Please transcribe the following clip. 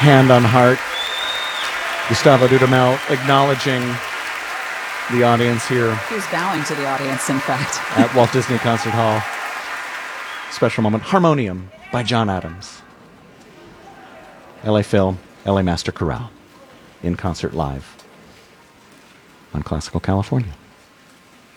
Hand on heart. Gustavo Dudamel acknowledging the audience here. He was bowing to the audience, in fact. At Walt Disney Concert Hall. Special moment. Harmonium by John Adams. LA Phil, LA Master Chorale. In concert live on Classical California.